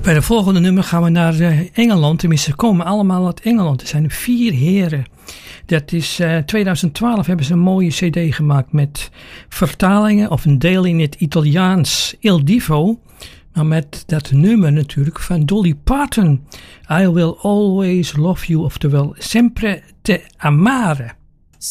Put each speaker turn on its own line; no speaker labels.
Bij de volgende nummer gaan we naar Engeland. Tenminste, ze komen allemaal uit Engeland. Er zijn 4 heren. Dat is 2012 hebben ze een mooie cd gemaakt met vertalingen of een deel in het Italiaans, Il Divo. Maar met dat nummer natuurlijk van Dolly Parton. I Will Always Love You, oftewel Sempre Te Amare.